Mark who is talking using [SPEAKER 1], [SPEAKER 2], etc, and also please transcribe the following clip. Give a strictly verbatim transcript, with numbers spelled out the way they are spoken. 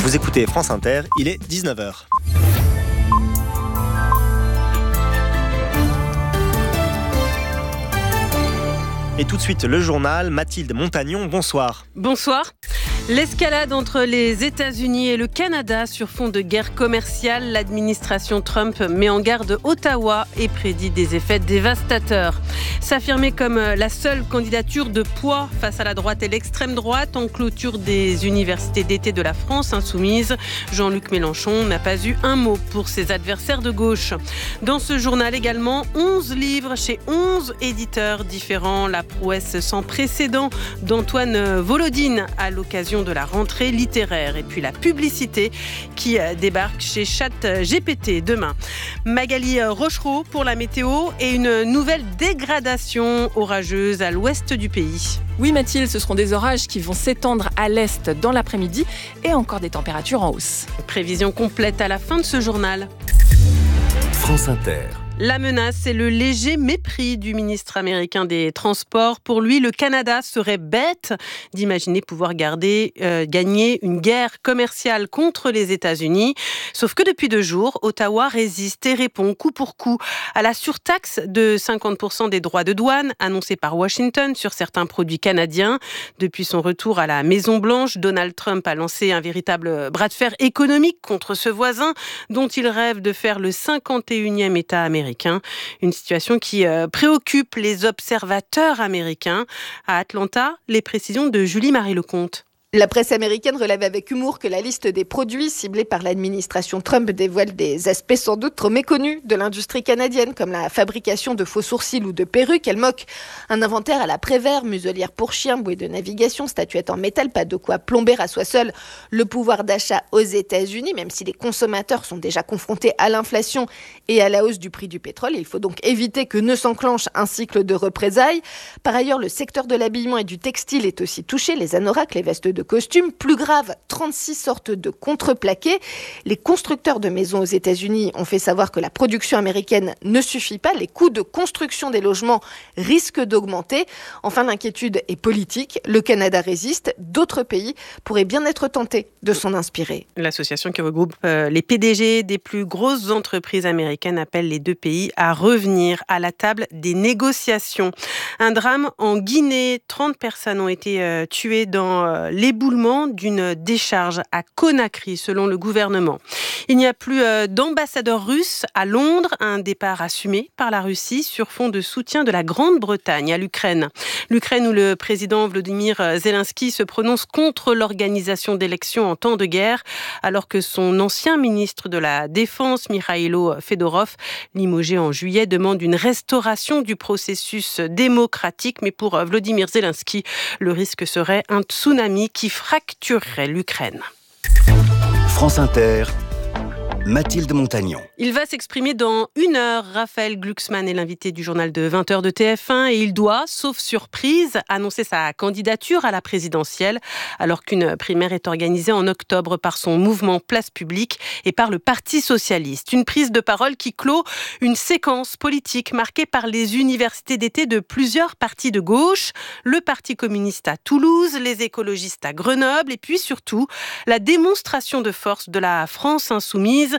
[SPEAKER 1] Vous écoutez France Inter, il est dix-neuf heures. Et tout de suite, le journal, Mathilde Montagnon, bonsoir.
[SPEAKER 2] Bonsoir. L'escalade entre les États-Unis et le Canada sur fond de guerre commerciale, l'administration Trump met en garde Ottawa et prédit des effets dévastateurs. S'affirmer comme la seule candidature de poids face à la droite et l'extrême droite en clôture des universités d'été de la France insoumise, Jean-Luc Mélenchon n'a pas eu un mot pour ses adversaires de gauche. Dans ce journal également, onze livres chez onze éditeurs différents, la prouesse sans précédent d'Antoine Volodine à l'occasion de la rentrée littéraire et puis la publicité qui débarque chez ChatGPT demain. Magali Rochereau pour la météo et une nouvelle dégradation orageuse à l'ouest du pays.
[SPEAKER 3] Oui Mathilde, ce seront des orages qui vont s'étendre à l'est dans l'après-midi et encore des températures en hausse.
[SPEAKER 2] Prévision complète à la fin de ce journal.
[SPEAKER 4] France Inter.
[SPEAKER 2] La menace, c'est le léger mépris du ministre américain des Transports. Pour lui, le Canada serait bête d'imaginer pouvoir garder, euh, gagner une guerre commerciale contre les États-Unis. Sauf que depuis deux jours, Ottawa résiste et répond coup pour coup à la surtaxe de cinquante pour cent des droits de douane annoncée par Washington sur certains produits canadiens. Depuis son retour à la Maison-Blanche, Donald Trump a lancé un véritable bras de fer économique contre ce voisin dont il rêve de faire le cinquante et unième État américain. Une situation qui euh, préoccupe les observateurs américains. À Atlanta, les précisions de Julie-Marie Lecomte.
[SPEAKER 5] La presse américaine relève avec humour que la liste des produits ciblés par l'administration Trump dévoile des aspects sans doute trop méconnus de l'industrie canadienne, comme la fabrication de faux sourcils ou de perruques. Elle moque un inventaire à la Prévert, muselière pour chiens, bouée de navigation, statuette en métal, pas de quoi plomber à soi seul le pouvoir d'achat aux États-Unis, même si les consommateurs sont déjà confrontés à l'inflation et à la hausse du prix du pétrole. Il faut donc éviter que ne s'enclenche un cycle de représailles. Par ailleurs, le secteur de l'habillement et du textile est aussi touché. Les anoraks, les vestes de de costumes. Plus grave, trente-six sortes de contreplaqués. Les constructeurs de maisons aux États-Unis ont fait savoir que la production américaine ne suffit pas. Les coûts de construction des logements risquent d'augmenter. Enfin, l'inquiétude est politique. Le Canada résiste. D'autres pays pourraient bien être tentés de s'en inspirer.
[SPEAKER 2] L'association qui regroupe les P D G des plus grosses entreprises américaines appelle les deux pays à revenir à la table des négociations. Un drame en Guinée. trente personnes ont été euh, tuées dans euh, les l'éboulement d'une décharge à Conakry, selon le gouvernement. Il n'y a plus d'ambassadeur russe à Londres, un départ assumé par la Russie sur fond de soutien de la Grande-Bretagne à l'Ukraine. L'Ukraine où le président Volodymyr Zelensky se prononce contre l'organisation d'élections en temps de guerre, alors que son ancien ministre de la Défense, Mikhailo Fedorov, limogé en juillet, demande une restauration du processus démocratique. Mais pour Volodymyr Zelensky, le risque serait un tsunami qui fracturerait l'Ukraine.
[SPEAKER 4] France Inter, Mathilde Montagnon.
[SPEAKER 2] Il va s'exprimer dans une heure. Raphaël Glucksmann est l'invité du journal de vingt heures de T F un et il doit, sauf surprise, annoncer sa candidature à la présidentielle alors qu'une primaire est organisée en octobre par son mouvement Place Publique et par le Parti Socialiste. Une prise de parole qui clôt une séquence politique marquée par les universités d'été de plusieurs partis de gauche, le Parti communiste à Toulouse, les écologistes à Grenoble et puis surtout la démonstration de force de la France insoumise